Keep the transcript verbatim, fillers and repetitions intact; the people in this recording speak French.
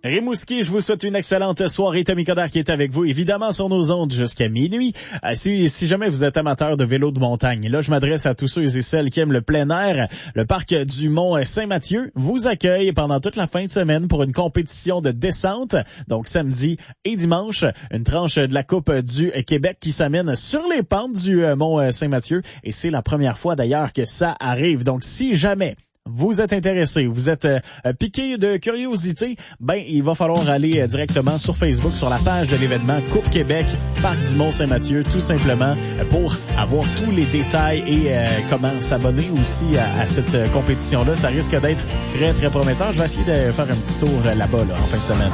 Rimouski, je vous souhaite une excellente soirée. Tommy Coderre qui est avec vous, évidemment, sur nos ondes jusqu'à minuit. Euh, si, si jamais vous êtes amateur de vélo de montagne, là, je m'adresse à tous ceux et celles qui aiment le plein air. Le parc du Mont Saint-Mathieu vous accueille pendant toute la fin de semaine pour une compétition de descente. Donc, samedi et dimanche, une tranche de la Coupe du Québec qui s'amène sur les pentes du Mont Saint-Mathieu. Et c'est la première fois, d'ailleurs, que ça arrive. Donc, si jamais vous êtes intéressé, vous êtes euh, piqué de curiosité, ben il va falloir aller euh, directement sur Facebook, sur la page de l'événement Coupe Québec, Parc du Mont-Saint-Mathieu, tout simplement euh, pour avoir tous les détails et euh, comment s'abonner aussi à, à cette euh, compétition-là. Ça risque d'être très, très prometteur. Je vais essayer de faire un petit tour euh, là-bas là, en fin de semaine.